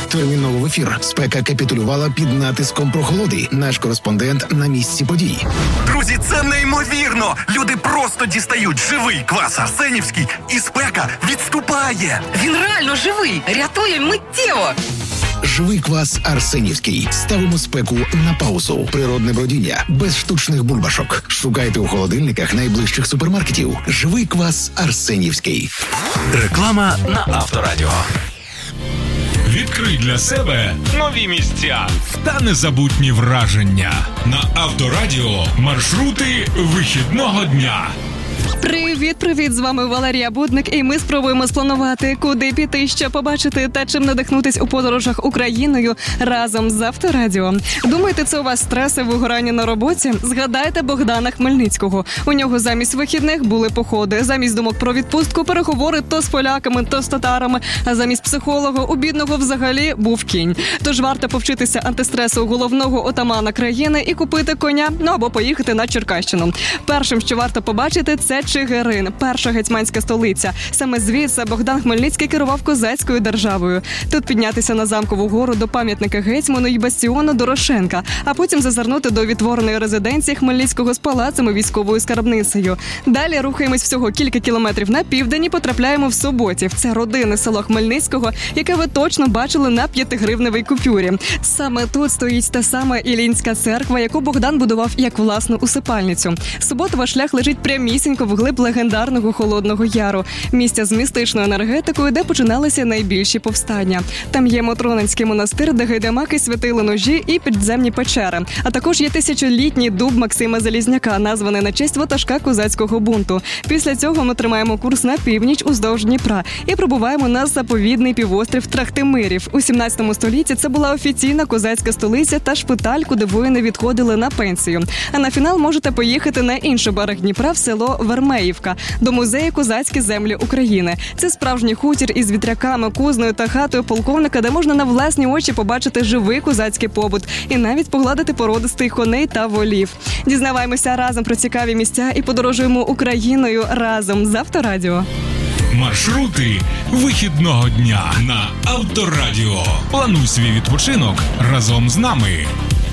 терміново в ефір. Спека капітулювала під натиском прохолоди. Наш кореспондент на місці подій. Друзі, це неймовірно! Люди просто дістають живий квас арсенівський, і спека відступає. Він реально живий! Рятує миттєво! Живий квас арсенівський. Ставимо спеку на паузу. Природне бродіння. Без штучних бульбашок. Шукайте у холодильниках найближчих супермаркетів. Живий квас арсенівський. Реклама на Авторадіо. Відкрий для себе нові місця та незабутні враження. На Авторадіо маршрути вихідного дня. Привіт! З вами Валерія Будник, і ми спробуємо спланувати, куди піти, що побачити та чим надихнутись у подорожах Україною разом з Авторадіо. Думаєте, це у вас стреси, вигорання на роботі? Згадайте Богдана Хмельницького. У нього замість вихідних були походи, замість думок про відпустку переговори то з поляками, то з татарами, а замість психолога у бідного взагалі був кінь. Тож варто повчитися антистресу головного отамана країни і купити коня, або поїхати на Черкащину. Першим, що варто побачити, це Чигирин, перша гетьманська столиця. Саме звідси Богдан Хмельницький керував козацькою державою. Тут піднятися на Замкову гору до пам'ятника гетьману і бастіону Дорошенка, а потім зазирнути до відтвореної резиденції Хмельницького з палацем і військовою скарбницею. Далі рухаємось всього кілька кілометрів на південь і потрапляємо в Суботів. Це родинне село Хмельницького, яке ви точно бачили на 5-гривневій купюрі. Саме тут стоїть та сама Іллінська церква, яку Богдан будував як власну усипальницю. Суботова шлях лежить прямісінько вглиб легендарного Холодного Яру, місця з містичною енергетикою, де починалися найбільші повстання. Там є Мотронинський монастир, де гайдамаки святили ножі і підземні печери. А також є тисячолітній дуб Максима Залізняка, названий на честь ватажка козацького бунту. Після цього ми тримаємо курс на північ уздовж Дніпра і прибуваємо на заповідний півострів Трахтимирів. У 17 столітті це була офіційна козацька столиця та шпиталь, куди воїни відходили на пенсію. А на фінал можете поїхати на інший берег Дніпра в село Вермеївка, до музею «Козацькі землі України». Це справжній хутір із вітряками, кузнею та хатою полковника, де можна на власні очі побачити живий козацький побут і навіть погладити породистих коней та волів. Дізнаваємося разом про цікаві місця і подорожуємо Україною разом з Авторадіо. Маршрути вихідного дня на Авторадіо. Плануй свій відпочинок разом з нами.